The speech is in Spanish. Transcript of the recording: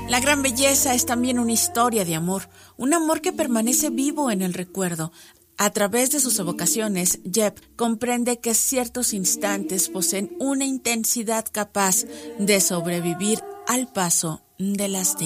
La gran belleza es también una historia de amor, un amor que permanece vivo en el recuerdo. A través de sus evocaciones, Jeb comprende que ciertos instantes poseen una intensidad capaz de sobrevivir al paso de las décadas.